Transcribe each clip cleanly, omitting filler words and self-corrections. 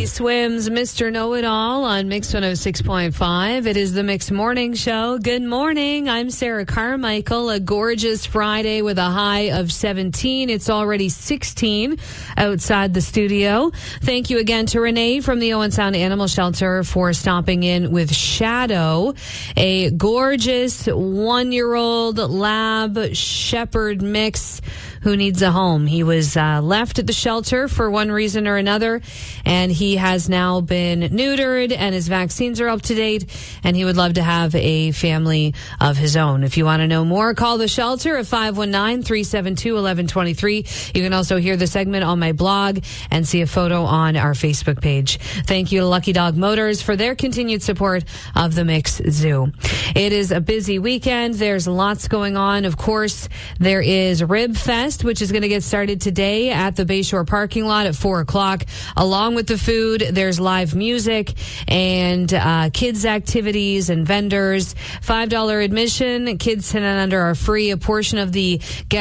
Teddy Swims, Mr. Know-It-All on Mix 106.5. It is the Mix Morning Show. Good morning. I'm Sarah Carmichael. A gorgeous Friday with a high of 17. It's already 16 outside the studio. Thank you again to Renee from the Owen Sound Animal Shelter for stopping in with Shadow, a gorgeous 1-year-old lab shepherd mix who needs a home. He was left at the shelter for one reason or another, and he has now been neutered, and his vaccines are up to date, and he would love to have a family of his own. If you want to know more, call the shelter at 519-372-1123. You can also hear the segment on my blog and see a photo on our Facebook page. Thank you to Lucky Dog Motors for their continued support of the Mix Zoo. It is a busy weekend. There's lots going on. Of course, there is Rib Fest, which is going to get started today at the Bayshore parking lot at 4 o'clock. Along with the food, there's live music and kids activities and vendors. $5 admission. Kids 10 and under are free. A portion of the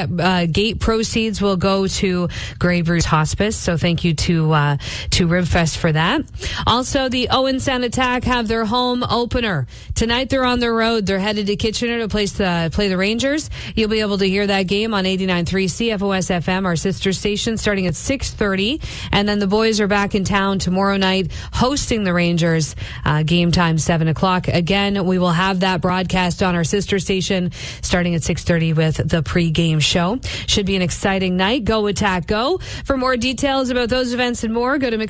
gate proceeds will go to Grey Bruce Hospice. So thank you to Ribfest for that. Also, the Owen Sound Attack have their home opener. Tonight they're on the road. They're headed to Kitchener to play the Rangers. You'll be able to hear that game on 89.3 CFOS FM, our sister station, starting at 6:30. And then the boys are back in town tomorrow night hosting the Rangers. Game time 7 o'clock. Again, we will have that broadcast on our sister station starting at 6:30 with the pregame show. Should be an exciting night. Go Attack Go. For more details about those events and more, go to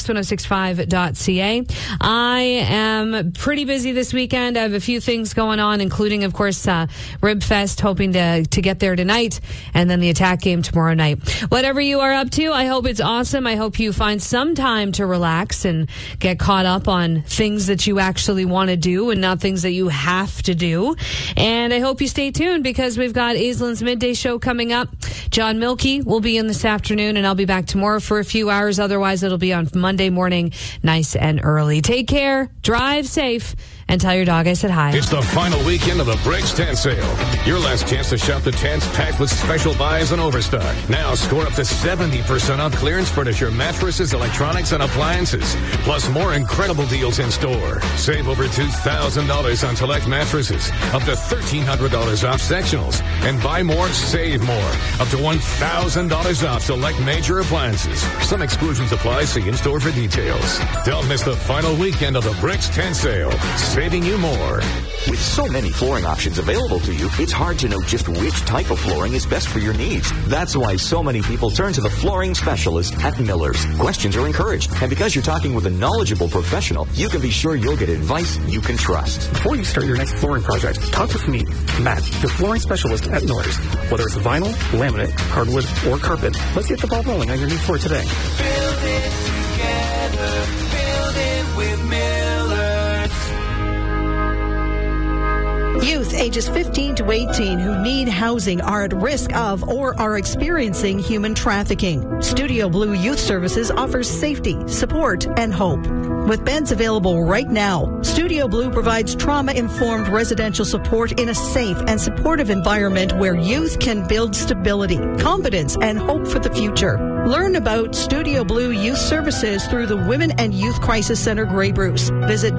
mix1065.ca. I am pretty busy this weekend. I have a few things going on, including, of course, Rib Fest, hoping to get there tonight, and then the Attack game tomorrow night. Whatever you are up to, I hope it's awesome. I hope you find some time to relax and get caught up on things that you actually want to do and not things that you have to do. And I hope you stay tuned because we've got Aislinn's Midday Show coming up. John Milkey will be in this afternoon, and I'll be back tomorrow for a few hours. Otherwise, it'll be on Monday morning, nice and early. Take care, drive safe, and tell your dog I said hi. It's the final weekend of the Bricks Tent Sale. Your last chance to shop the tents packed with special buys and overstock. Now score up to 70% off clearance furniture, mattresses, electronics, and appliances. Plus more incredible deals in store. Save over $2,000 on select mattresses. Up to $1,300 off sectionals. And buy more, save more. Up to $1,000 off select major appliances. Some exclusions apply. See in store for details. Don't miss the final weekend of the Bricks Tent Sale. Saving you more. With so many flooring options available to you, it's hard to know just which type of flooring is best for your needs. That's why so many people turn to the flooring specialist at Miller's. Questions are encouraged, and because you're talking with a knowledgeable professional, you can be sure you'll get advice you can trust. Before you start your next flooring project, talk with me, Matt, the flooring specialist at Miller's. Whether it's vinyl, laminate, hardwood, or carpet, let's get the ball rolling on your new floor today. Build it together. Build it with Miller's. Youth ages 15 to 18 who need housing are at risk of or are experiencing human trafficking. Studio Blue Youth Services offers safety, support, and hope. With beds available right now, Studio Blue provides trauma-informed residential support in a safe and supportive environment where youth can build stability, confidence, and hope for the future. Learn about Studio Blue Youth Services through the Women and Youth Crisis Center Grey Bruce. Visit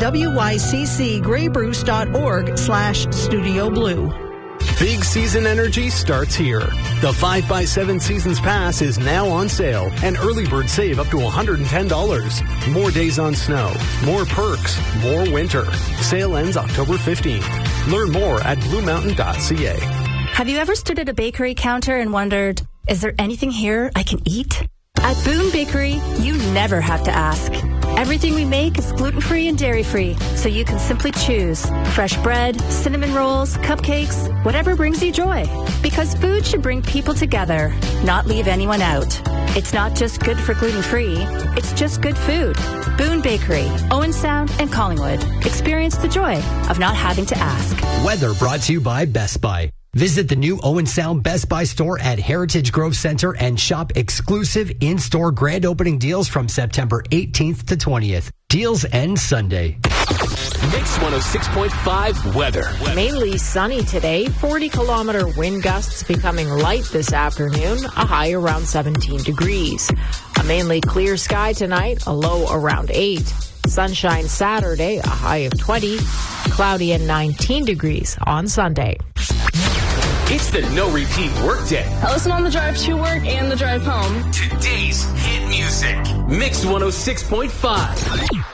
wyccgreyBruce.org/Studio Blue. Big season energy starts here. The 5x7 Seasons Pass is now on sale, and early bird save up to $110. More days on snow, more perks, more winter. Sale ends October 15th. Learn more at bluemountain.ca. Have you ever stood at a bakery counter and wondered, is there anything here I can eat? At Boone Bakery, you never have to ask. Everything we make is gluten-free and dairy-free, so you can simply choose fresh bread, cinnamon rolls, cupcakes, whatever brings you joy. Because food should bring people together, not leave anyone out. It's not just good for gluten-free, it's just good food. Boone Bakery, Owen Sound, and Collingwood. Experience the joy of not having to ask. Weather brought to you by Best Buy. Visit the new Owen Sound Best Buy store at Heritage Grove Center and shop exclusive in-store grand opening deals from September 18th to 20th. Deals end Sunday. Mix 106.5 weather. Mainly sunny today. 40-kilometer wind gusts becoming light this afternoon. A high around 17 degrees. A A mainly clear sky tonight, a low around 8. Sunshine Saturday, a high of 20. Cloudy and 19 degrees on Sunday. It's the no repeat workday. I listen on the drive to work and the drive home. Today's hit music. Mix 106.5.